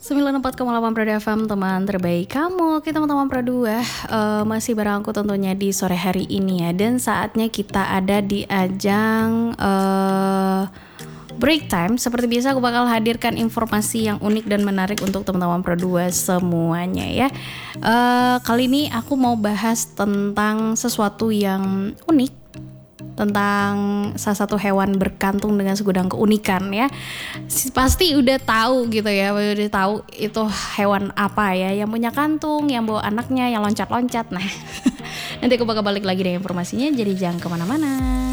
94,8 Pradu FM, teman terbaik kamu. Oke teman-teman Pradu, masih bareng aku tentunya di sore hari ini ya. Dan saatnya kita ada di ajang break time. Seperti biasa aku bakal hadirkan informasi yang unik dan menarik untuk teman-teman Pradu semuanya ya. Kali ini aku mau bahas tentang sesuatu yang unik, tentang salah satu hewan berkantung dengan segudang keunikan ya. Pasti udah tahu gitu ya, udah tahu itu hewan apa ya, yang punya kantung, yang bawa anaknya, yang loncat-loncat. Nah, nanti aku bakal balik lagi dengan informasinya, jadi jangan kemana-mana.